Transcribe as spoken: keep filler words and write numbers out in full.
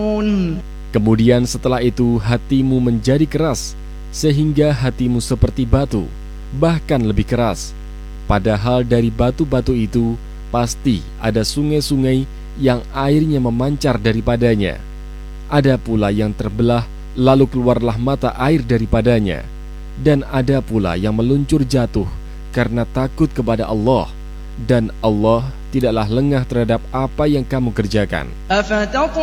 Kemudian setelah itu hatimu menjadi keras, sehingga hatimu seperti batu, bahkan lebih keras. Padahal dari batu-batu itu pasti ada sungai-sungai yang airnya memancar daripadanya. Ada pula yang terbelah, lalu keluarlah mata air daripadanya. Dan ada pula yang meluncur jatuh karena takut kepada Allah. Dan Allah tidaklah lengah terhadap apa yang kamu kerjakan.